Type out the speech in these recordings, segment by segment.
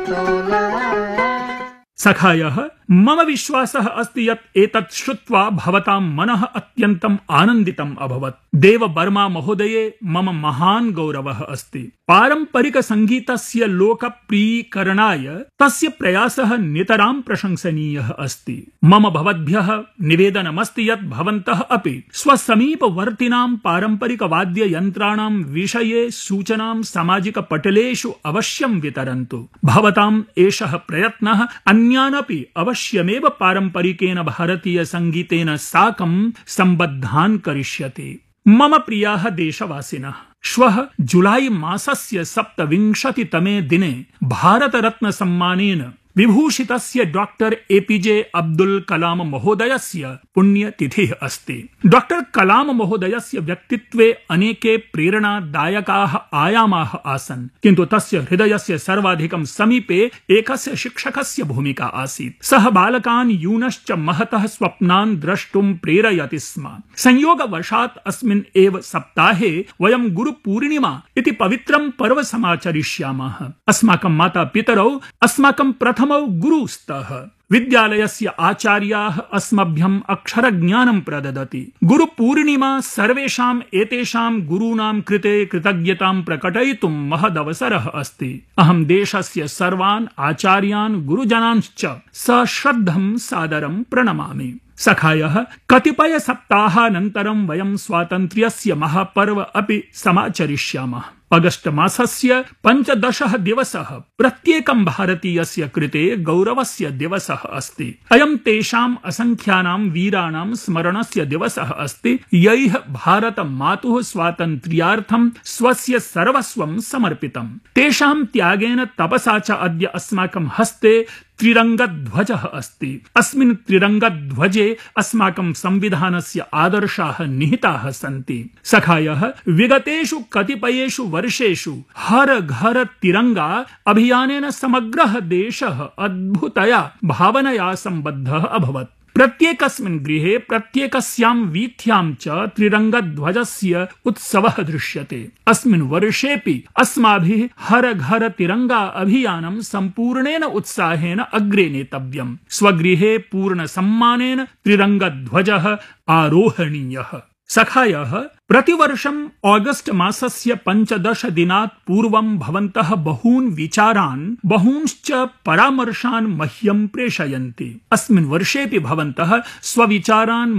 सखायः मम विश्वासः अस्ति यत् एतत् श्रुत्वा भवतां मनः अत्यन्तम् आनन्दितम् अभवत्। देववर्मा महोदये मम महान् गौरवः अस्ति। पारम्परिकसङ्गीतस्य लोकप्रियीकरणाय तस्य प्रयासः नितरां प्रशंसनीयः अस्ति। मम भवद्भ्यः निवेदनमस्ति यत् भवन्तः अपि स्वसमीपवर्तिनां पारम्परिकवाद्ययन्त्राणां विषये सूचनां सामाजिकपटलेषु अवश्यं वितरन्तु। भवताम् एषः प्रयत्नः अन्यानपि अवश्यमेव पारम्परिकेन भारतीयसङ्गीतेन साकं सम्बद्धान् करिष्यति। मम प्रियाः देशवासिनः, श्वः जुलाई मासस्य 27तमे दिने भारतरत्नसम्मानेन विभूषितस्य डॉक्टर एपीजे अब्दुल कलाम महोदयस्य पुण्यतिथिः अस्ति। डॉक्टर कलाम महोदयस्य व्यक्तित्वे अनेके प्रेरणादायकाः आयामाः आसन्, किन्तु तस्य हृदयस्य सर्वाधिकं समीपे एकस्य शिक्षकस्य भूमिका आसीत्। सः बालकान् यूनश्च महतः स्वप्नान् द्रष्टुं प्रेरयति स्म। संयोगवशात् अस्मिन् एव सप्ताहे वयं गुरुपूर्णिमा इति पवित्रं पर्व समाचरिष्यामः। अस्माकं मातापितरौ अस्माकं प्रथमौ गुरुस्तः। विद्यालयस्य आचार्याः अस्मभ्यम् अक्षरज्ञानं प्रददति। गुरुपूर्णिमा सर्वेषाम् एतेषां गुरूणां कृते कृतज्ञतां प्रकटयितुं महदवसरः अस्ति। अहं देशस्य सर्वान् आचार्यान् गुरुजनांश्च सश्रद्धं सादरं प्रणमामि। सखायः, कतिपय सप्ताहानन्तरं वयं स्वातन्त्र्यस्य महापर्व अपि समाचरिष्यामः। अगस्त मासस्य 15 दिवसः प्रत्येकं भारतीयस्य कृते गौरवस्य दिवसः अस्ति। अयं तेषाम् असङ्ख्यानां वीराणां स्मरणस्य दिवसः अस्ति, यैः भारतमातुः स्वातन्त्र्यार्थं स्वस्य सर्वस्वं समर्पितम्। तेषां त्यागेन तपसा च अद्य अस्माकं हस्ते त्रिरङ्गध्वजः अस्ति। अस्मिन् त्रिरङ्गध्वजे अस्माकं संविधानस्य आदर्शाः निहिताः सन्ति। सखायः, विगतेषु कतिपयेषु वर्षेषु हर घर तिरंगा अभियानेन समग्रः देशः अद्भुतया भावनया सम्बद्धः अभवत्। प्रत्येकस्मिन् गृहे प्रत्येकस्यां वीथ्यां च त्रिरङ्गध्वजस्य उत्सवः दृश्यते। अस्मिन् वर्षेऽपि अस्माभिः हर घर तिरंगा अभियानं सम्पूर्णेन उत्साहेन अग्रे नेतव्यम्। स्वगृहे पूर्ण सम्मानेन त्रिरङ्गध्वजः आरोहणीयः। सखायः, प्रतिवर्षम् ऑगस्ट मासस्य 15 दिनात् पूर्वं भवन्तः बहून् विचारान् बहूंश्च परामर्शान् मह्यं प्रेषयन्ति। अस्मिन् वर्षेऽपि भवन्तः स्वविचारान्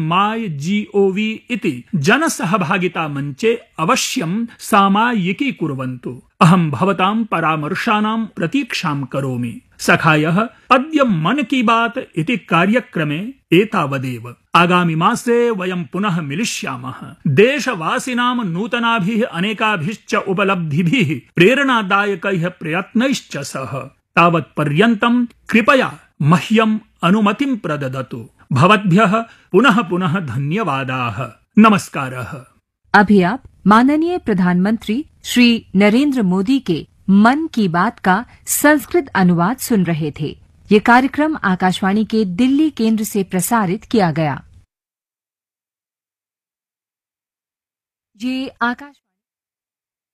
MyGov इति जनसहभागिता मञ्चे अवश्यं सामायिकीकुर्वन्तु। अहं भवतां परामर्शानां प्रतीक्षां करोमि। सखायः, अद्य मन की बात इति कार्यक्रमे एतावदेव। आगामि मासे वयं पुनः मिलिष्यामः। देशवासिनां नूतनाभिः अनेकाभिश्च उपलब्धिभिः प्रेरणादायकैः प्रयत्नैश्च सह। तावत् पर्यन्तं कृपया मह्यम् अनुमतिं प्रददतु। भवद्भ्यः पुनः पुनः धन्यवादाः। नमस्कारः। अभी आप माननीय प्रधानमंत्री श्री नरेंद्र मोदी के मन की बात का संस्कृत अनुवाद सुन रहे थे। ये कार्यक्रम आकाशवाणी के दिल्ली केंद्र से प्रसारित किया गया। ये आकाशवाणी